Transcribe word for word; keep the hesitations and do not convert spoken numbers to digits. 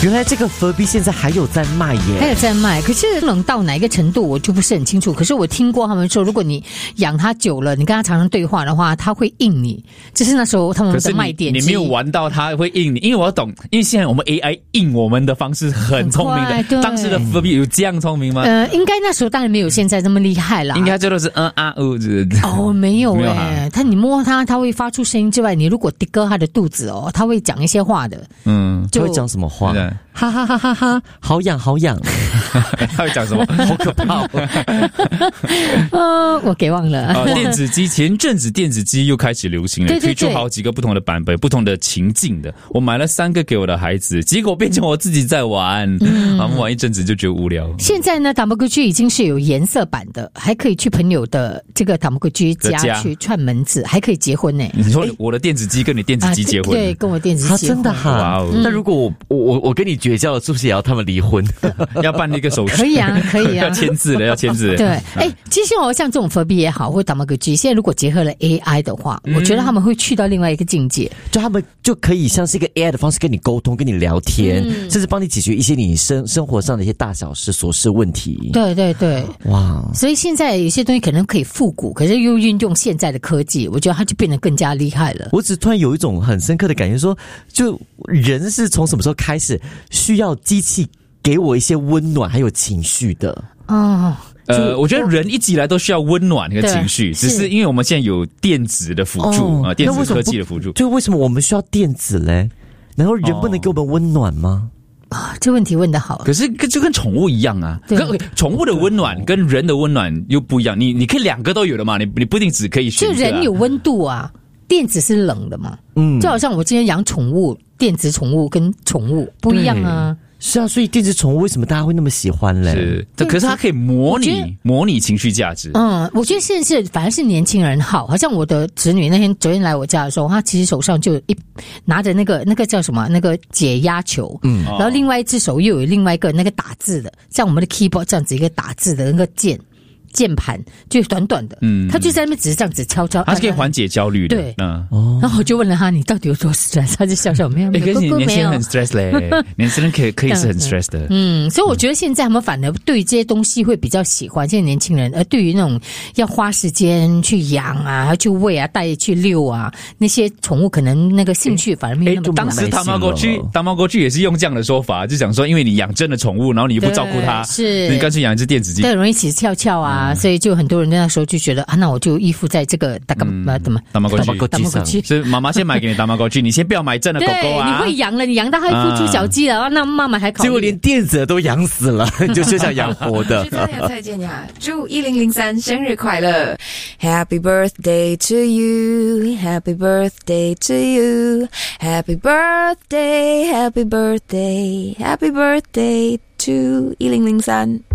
原来这个 Furby 现在还有在卖耶， 还有在卖，可是冷到哪一个程度我就不是很清楚。可是我听过他们说，如果你养它久了，你跟它常常对话的话，它会应你。这是那时候他们的卖点。 你你没有玩到它会应你，因为我懂，因为现在我们 A I 应我们的方式很聪明的。当时的 Furby 有这样聪明吗？ 呃，应该那时候当然没有现在这么厉害啦。 应该最多是嗯啊哦。 哦，没有哎，它你摸它，它会发出声音之外，你如果滴割它的肚子哦，它会讲一些话的。 嗯，它会讲什么话？哈哈哈哈哈！好痒好痒， 他会讲什么？ 好可怕、哦！ 呃，我给忘了。 哦、电子鸡前阵子电子鸡又开始流行了， 对对对， 推出好几个不同的版本、不同的情境的。我买了三个给我的孩子，结果变成我自己在玩，嗯、啊，玩一阵子就觉得无聊。 现在呢，Tamagotchi已经是有颜色版的，还可以去朋友的这个 Tamagotchi 家去串门子，还可以结婚呢。 你说我的电子鸡跟你电子鸡结婚？ 啊、对，跟我电子鸡结婚。 真的哈？嗯、那如果我我我跟你绝交了，是不是也要他们离婚？ 要办那个手续？ 可以啊，可以啊， 要签字的，要签字的。 对，哎、啊，其实哦，像这种 Furby 也好，或 Tamagotchi， 现在如果结合了 A I 的话、嗯，我觉得他们会去到另外一个境界， 就他们就可以像是一个 A I 的方式跟你沟通、跟你聊天，嗯、甚至帮你解决一些你生生活上的一些大小事、琐事问题。 对对对， 哇！ 所以现在有些东西可能可以复古，可是又运用现在的科技，我觉得它就变得更加厉害了。 我只突然有一种很深刻的感觉说，就人是从什么时候开始需要机器给我一些温暖还有情绪的？ 哦。 呃，我觉得人一直以来都需要温暖和情绪，只是因为我们现在有电子的辅助啊、哦呃，电子科技的辅助。 就为什么我们需要电子嘞？难道人不能给我们温暖吗？ 啊、哦，这问题问得好。 可是就跟宠物一样啊，跟宠物的温暖跟人的温暖又不一样。你你可以两个都有的嘛，你你不一定只可以选择、啊。 就人有温度啊，电子是冷的嘛。嗯，就好像我今天养宠物，电子宠物跟宠物不一样啊。 是啊，所以电子宠物为什么大家会那么喜欢嘞？ 是，可是它可以模拟模拟情绪价值。 嗯，我觉得现在是反而是年轻人好，好像我的侄女那天昨天来我家的时候，她其实手上就一拿着那个那个叫什么那个解压球，嗯，然后另外一只手又有另外一个那个打字的，像我们的 keyboard 这样子一个打字的那个键。键盘就短短的，嗯，他就在那边只是这样子敲敲， 它是可以缓解焦虑的， 对，嗯，哦，然后我就问了他，你到底有多 stress？ 他就笑笑，没有，没有， 可是你年轻人很 stress 嘞，年轻人可以可以是很 stress 的， 嗯，所以我觉得现在他们反而对于这些东西会比较喜欢，现在年轻人，而对于那种要花时间去养啊、要去喂啊、带去遛啊那些宠物，可能那个兴趣反而没有那么多。 当时Tamagotchi Tamagotchi也是用这样的说法，就讲说，因为你养真的宠物，然后你又不照顾它，是，你干脆养一只电子鸡， 对，容易起翘翘啊。啊，所以就很多人那时候就觉得啊，那我就依附在这个大概呃怎么 Tamagotchi，是妈妈先买给你Tamagotchi，你先不要买真的狗狗啊。 对，你会养了，你养到它会孵出小鸡了，啊、那妈妈还考虑。 结果连电子都养死了，你就就想养活的。 蔡健雅，祝一零零三生日快乐 ！Happy birthday to you, Happy birthday to you, Happy birthday, Happy birthday, Happy birthday to 一零零三。